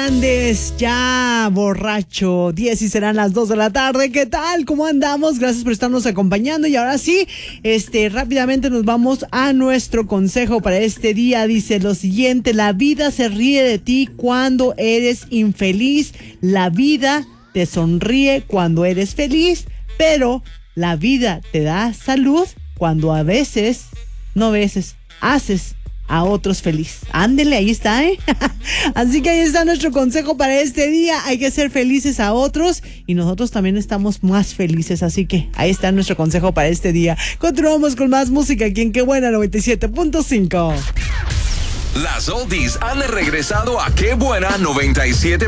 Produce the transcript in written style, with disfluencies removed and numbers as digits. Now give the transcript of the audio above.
Hernández, ya borracho, 10 y serán las 2 de la tarde. ¿Qué tal? ¿Cómo andamos? Gracias por estarnos acompañando. Y ahora sí, rápidamente nos vamos a nuestro consejo para este día. Dice lo siguiente: la vida se ríe de ti cuando eres infeliz. La vida te sonríe cuando eres feliz, pero la vida te da salud cuando haces a otros feliz. Ándele, ahí está, ¿eh? Así que ahí está nuestro consejo para este día. Hay que ser felices a otros y nosotros también estamos más felices. Así que ahí está nuestro consejo para este día. Continuamos con más música aquí en Qué Buena 97.5. Las oldies han regresado a Qué Buena 97.5.